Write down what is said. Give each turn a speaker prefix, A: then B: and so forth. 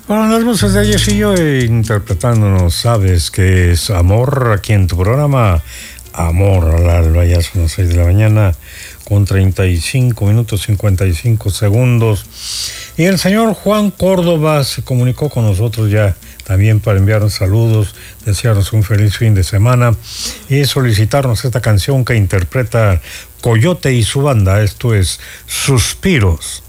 A: Bueno, las voces de Yesillo interpretándonos, sabes que es amor aquí en tu programa, Amor al Alba. Ya son las 6 de la mañana con 35 minutos 55 segundos. Y el señor Juan Córdoba se comunicó con nosotros ya también para enviarnos saludos, desearnos un feliz fin de semana y solicitarnos esta canción que interpreta Coyote y su banda. Esto es Suspiros.